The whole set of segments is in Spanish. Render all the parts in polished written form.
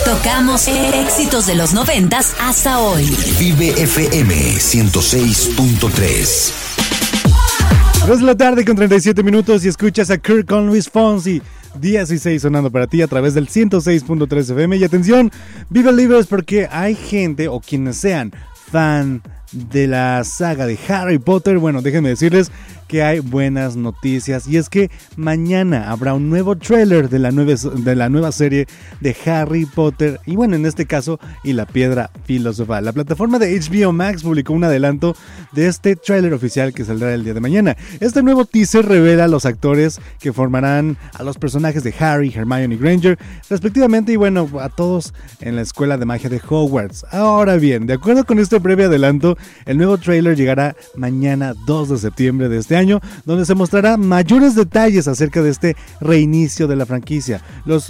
Tocamos éxitos de los 90s hasta hoy. Vive FM 106.3. 3 de la tarde con 37 minutos y escuchas a Kirk con Luis Fonsi. 16 sonando para ti a través del 106.3 FM. Y atención, Vive Libres, porque hay gente o quienes sean fan de la saga de Harry Potter. Bueno, déjenme decirles que hay buenas noticias, y es que mañana habrá un nuevo tráiler de la nueva serie de Harry Potter, y bueno, en este caso, y la Piedra Filosofal. La plataforma de HBO Max publicó un adelanto de este tráiler oficial que saldrá el día de mañana. Este nuevo teaser revela a los actores que formarán a los personajes de Harry, Hermione y Granger, respectivamente, y bueno, a todos en la escuela de magia de Hogwarts. Ahora bien, de acuerdo con este breve adelanto, el nuevo tráiler llegará mañana 2 de septiembre de este año, donde se mostrará mayores detalles acerca de este reinicio de la franquicia. Los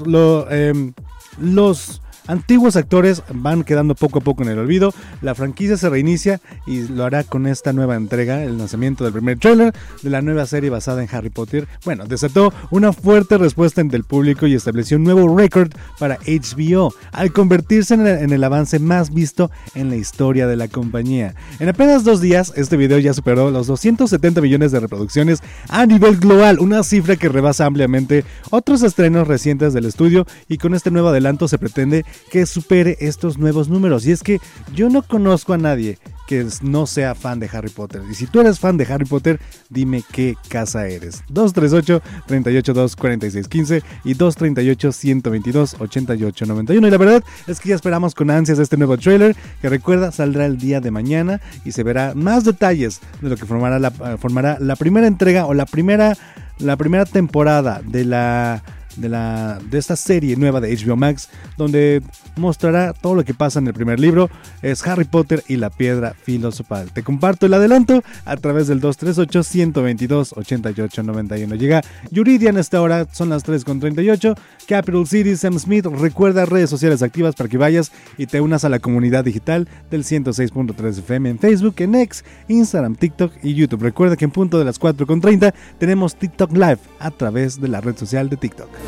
antiguos actores van quedando poco a poco en el olvido. La franquicia se reinicia y lo hará con esta nueva entrega, el lanzamiento del primer tráiler de la nueva serie basada en Harry Potter. Bueno, desató una fuerte respuesta entre el público y estableció un nuevo récord para HBO al convertirse en el avance más visto en la historia de la compañía. En apenas 2 días, este video ya superó los 270 millones de reproducciones a nivel global, una cifra que rebasa ampliamente otros estrenos recientes del estudio, y con este nuevo adelanto se pretende que supere estos nuevos números. Y es que yo no conozco a nadie que no sea fan de Harry Potter, y si tú eres fan de Harry Potter, dime qué casa eres. 238-382-4615 y 238-122-8891. Y la verdad es que ya esperamos con ansias este nuevo trailer, que recuerda saldrá el día de mañana, y se verá más detalles de lo que formará la primera entrega, o la primera temporada de esta serie nueva de HBO Max, donde mostrará todo lo que pasa en el primer libro. Es Harry Potter y la Piedra Filosofal. Te comparto el adelanto a través del 238-122-8891. Llega Yuridia en esta hora, son las 3:38. Capital City, Sam Smith. Recuerda, redes sociales activas para que vayas y te unas a la comunidad digital del 106.3 FM en Facebook, en X, Instagram, TikTok y YouTube. Recuerda que en punto de las 4:30 tenemos TikTok Live a través de la red social de TikTok.